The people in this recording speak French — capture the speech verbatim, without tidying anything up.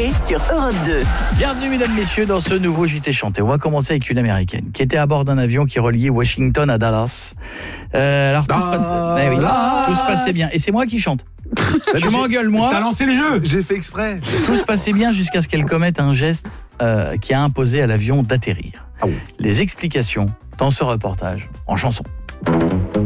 Chanté sur Europe deux. Bienvenue mesdames, messieurs dans ce nouveau J T Chanté. On va commencer avec une américaine qui était à bord d'un avion qui reliait Washington à Dallas. Euh, alors tout se, passe... eh oui, tout se passait bien. Et c'est moi qui chante. Je m'engueule moi. T'as lancé le jeu. J'ai fait exprès. Tout se passait bien jusqu'à ce qu'elle commette un geste euh, qui a imposé à l'avion d'atterrir. Ah oui. Les explications dans ce reportage en chanson.